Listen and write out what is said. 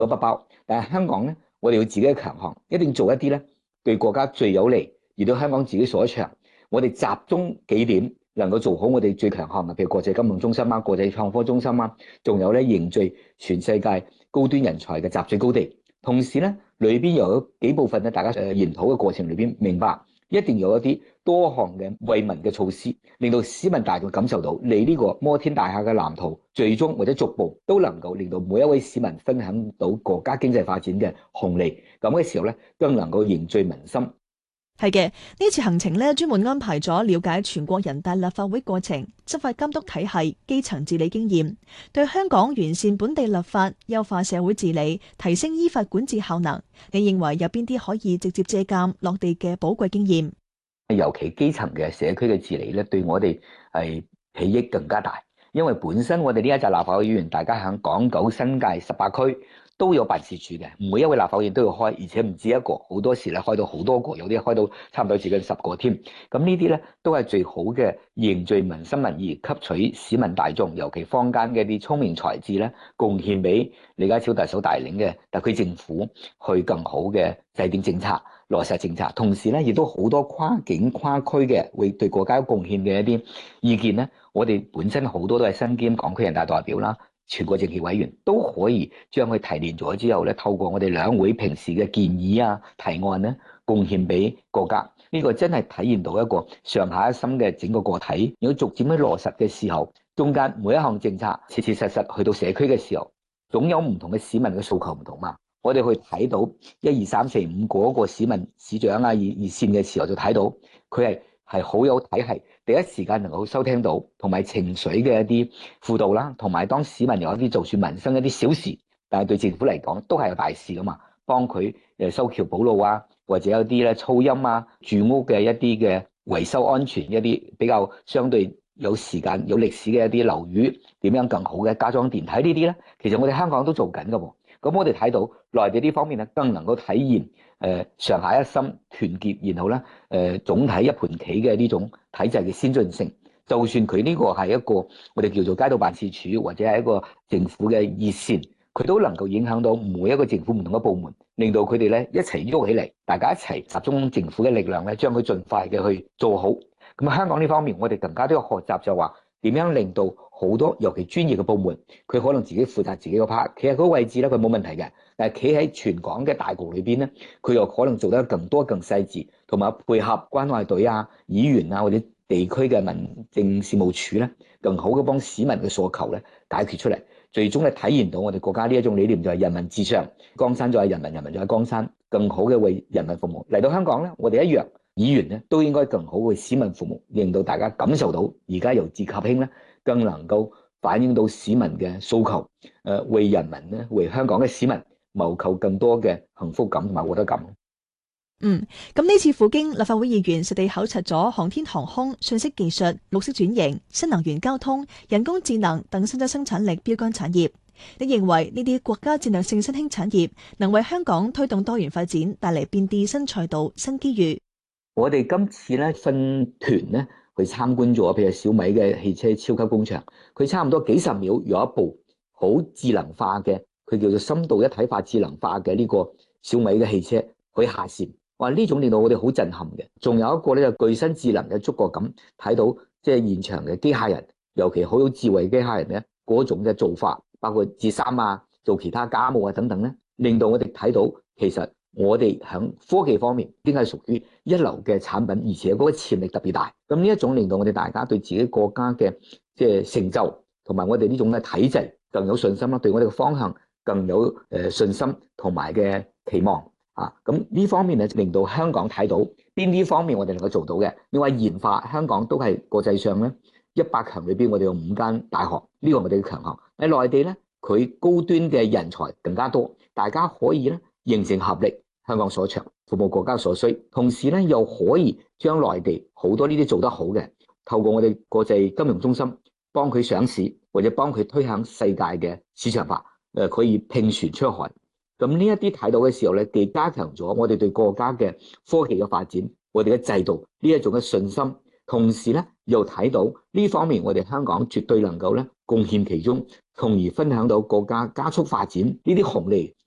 都不包。但係香港咧，我哋要自己嘅強項，一定做一啲咧對國家最有利，而對香港自己所長。我哋集中幾點，能夠做好我哋最強項嘅，譬如國際金融中心啊、國際創科中心啊，仲有咧凝聚全世界高端人才嘅集聚高地。同時咧，裏邊又有幾部分咧，大家研討嘅過程裏邊明白，一定有一啲多項嘅惠民嘅措施，令到市民大眾感受到你呢個摩天大廈嘅藍圖，最終或者逐步都能夠令到每一位市民分享到國家經濟發展嘅紅利。咁嘅時候咧，更能夠凝聚民心。 係嘅，呢次行程呢，專門安排咗了解全國人大立法會過程、執法監督體系、基層治理經驗，對香港完善本地立法、優化社會治理、提升依法管治效能，你認為有邊啲可以直接借鑑落地嘅寶貴經驗？ 尤其基層嘅社區嘅治理咧，對我哋係裨益更加大，因為本身我哋呢一紮立法會議員，大家喺港九新界18區都有辦事處嘅，每一位立法會議員都要開，而且唔止一個，好多時咧開到好多個，有啲開到差唔多接近10個添。咁呢啲咧都係最好嘅凝聚民心民意，吸取市民大眾，尤其坊間嘅啲聰明才智咧，貢獻俾李家超特首帶領嘅特區政府，去更好嘅制定政策、落實政策。同時咧，亦都好多跨境跨區嘅會對國家有貢獻嘅一啲意見咧，我哋本身好多都係身兼港區人大代表啦。全國政協委員都可以將佢提煉咗之後咧，透過我哋兩會平時嘅建議啊、提案咧，貢獻俾國家。呢個真係體現到一個上下一心嘅整個個體。如果逐漸去落實嘅時候，中間每一項政策切切實實去到社區嘅時候，總有唔同嘅市民嘅訴求唔同嘛。我哋去睇到1、2、3、4、5嗰個市民市長啊、熱線嘅時候，就睇到佢係好有體系。第一時間能夠收聽到，同埋情緒嘅一啲輔導啦，同埋當市民有一啲就算民生一啲小事，但係對政府嚟講都係有大事噶嘛，幫佢修橋補路啊，或者有啲咧噪音啊、住屋嘅一啲嘅維修安全一啲比較相對有時間有歷史嘅一啲樓宇點樣更好嘅加裝電梯呢啲咧，其實我哋香港都做緊噶喎。咁我哋睇到內地呢方面咧，更能夠體現上下一心團結，然後咧總體一盤棋嘅呢種體制嘅先進性。就算佢呢個係一個我哋叫做街道辦事處或者係一個政府嘅熱線，佢都能夠影響到每一個政府唔同嘅部門，令到佢哋咧一齊喐起嚟，大家一齊集中政府嘅力量咧，將佢盡快嘅去做好。咁香港呢方面，我哋更加都要學習就話點樣令到好多尤其專業嘅部門，佢可能自己負責自己個 part， 企喺嗰個位置咧，佢冇問題嘅。但係企喺全港嘅大局裏邊咧，佢又可能做得更多更細緻，同埋配合關愛隊啊、議員啊或者地區嘅民政事務處咧，更好嘅幫市民嘅訴求咧解決出嚟，最終咧體現到我哋國家呢一種理念就係人民至上，江山在人民，人民在江山，更好嘅為人民服務。嚟到香港咧，我哋一樣，議員咧都應該更好為市民服務，令到大家感受到而家由治及興咧，更能夠反映到市民嘅訴求，為人民咧，為香港嘅市民謀求更多嘅幸福感同埋獲得感。 咁呢次赴京，立法會議員實地考察咗航天航空、信息技術、綠色轉型、新能源交通、人工智能等新增生產力標杆產業。你認為呢啲國家戰略性新興產業能為香港推動多元發展帶嚟邊啲新賽道、新機遇？ 我哋今次咧分團咧去參觀咗，譬如小米嘅汽車超級工場，佢差唔多幾十秒有一部好智能化嘅，佢叫做深度一體化智能化嘅呢個小米嘅汽車可以下線。哇！呢種令到我哋好震撼嘅。仲有一個咧就具身智能嘅觸覺感，睇到即係現場嘅機械人，尤其好有智慧嘅機械人咧嗰種嘅做法，包括摺衫啊、做其他家務啊等等咧，令到我哋睇到其實我哋喺科技方面應該係屬於一流嘅產品，而且嗰個潛力特別大。咁呢一種令到我哋大家對自己國家嘅即係成就同埋我哋呢種嘅體制更有信心啦，對我哋嘅方向更有信心同埋嘅期望。咁呢方面咧，令到香港睇到邊啲方面我哋能夠做到嘅。另外研發，香港都係國際上咧100強裏邊，我哋有5間大學，呢個我哋嘅強項。喺內地咧，佢高端嘅人才更加多，大家可以咧形成合力，香港所長，服務國家所需，同時咧又可以將內地好多呢啲做得好嘅，透過我哋國際金融中心幫佢上市，或者幫佢推向世界嘅市場化，可以併船出海。咁呢一啲睇到嘅時候咧，既加強咗我哋對國家嘅科技嘅發展，我哋嘅制度呢一種嘅信心，同時咧又睇到呢方面我哋香港絕對能夠咧貢獻其中，從而分享到國家加速發展呢啲紅利，